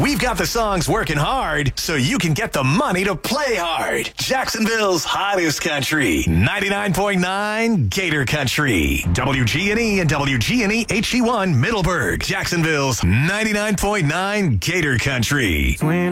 We've got the songs working hard so you can get the money to play hard. Jacksonville's hottest country. 99.9 Gator Country. WGNE and WGNE HD1 Middleburg. Jacksonville's 99.9 Gator Country.